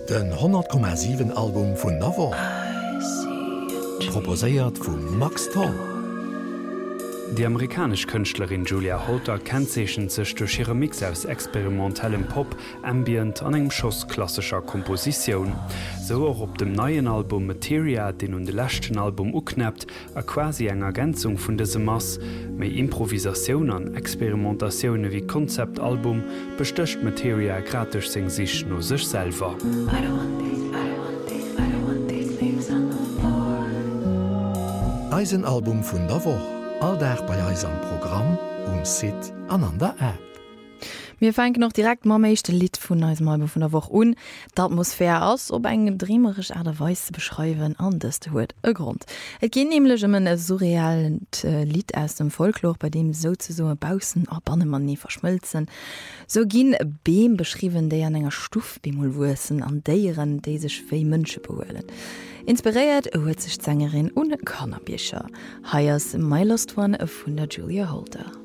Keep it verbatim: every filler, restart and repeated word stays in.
Den hundert Komma sieben Album vun Navo. Proposéiert vum Max Toll. Die amerikasch Künstlerin Julia Holter kennzeechen sech durch ihre Mix aus experimentellem Pop, Ambient an engem Schoss klassischer Komposition. So auch op dem neuen Album Materia, den hun de lächten Album uknappt, a quasi eng Ergänzung vun dese Mass, méi Improvisaun an Experimentationune wie Konzeptalbum bestöcht Materia gratisch seng sich no sech selber. Eisenalbum vun der Woche. Alldach bei eis am Programm und Sit an an der App. Wir fangen noch direkt mal mechte Lied vun eis Album vun der Woche un. D'Atmosphär ass op engem dreamerisch Aderweis ze beschreiwen anders huet e Grund. Et gin nämlich um en surrealen äh, Lied aus dem Folklore, bei dem so so Bausen a Bannemann nie verschmilzen. So ginn e Beem beschrieben, déi an enger Stufbemolwussen an déieren dé sech wéi Mënsche behoelen. Inspiriert huet sich Sängerin und Kannabischer. Heiers My Lost One vun der Julia Holter.